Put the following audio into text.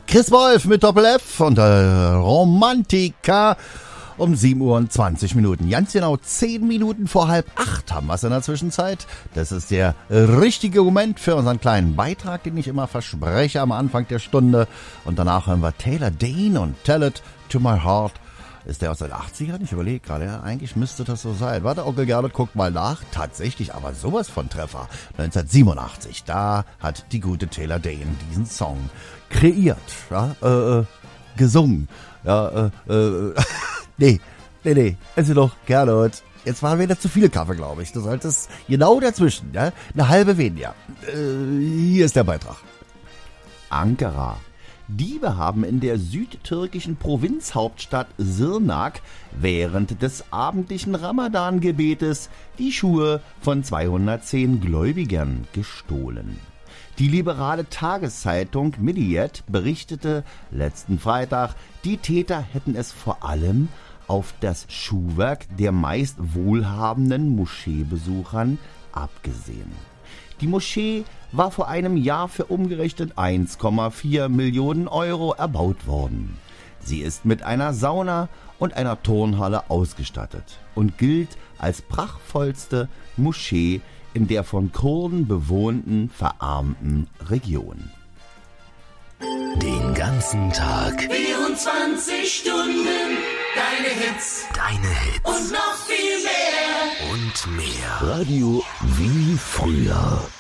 Chris Wolf mit Doppel-F und Romantika um 7:20 Uhr. Ganz genau 10 Minuten vor 7:30 haben wir es in der Zwischenzeit. Das ist der richtige Moment für unseren kleinen Beitrag, den ich immer verspreche am Anfang der Stunde. Und danach hören wir Taylor Dayne und Tell It to My Heart. Ist der aus den 80ern? Ich überlege gerade, ja, eigentlich müsste das so sein. Warte, Onkel Gernot guckt mal nach. Tatsächlich, aber sowas von Treffer. 1987, da hat die gute Taylor Dayne diesen Song kreiert, ja, gesungen. Ja, nee, also doch, Gernot. Jetzt waren wieder zu viele Kaffee, glaube ich. Du solltest genau dazwischen, ja, eine halbe weniger. Hier ist der Beitrag. Ankara. Diebe haben in der südtürkischen Provinzhauptstadt Sirnak während des abendlichen Ramadan-Gebetes die Schuhe von 210 Gläubigern gestohlen. Die liberale Tageszeitung Milliyet berichtete letzten Freitag, die Täter hätten es vor allem auf das Schuhwerk der meist wohlhabenden Moscheebesuchern abgesehen. Die Moschee war vor einem Jahr für umgerechnet 1,4 Millionen Euro erbaut worden. Sie ist mit einer Sauna und einer Turnhalle ausgestattet und gilt als prachtvollste Moschee in der von Kurden bewohnten, verarmten Region. Den ganzen Tag 24 Stunden, deine Hits und noch viel mehr. und mehr. Radio wie früher.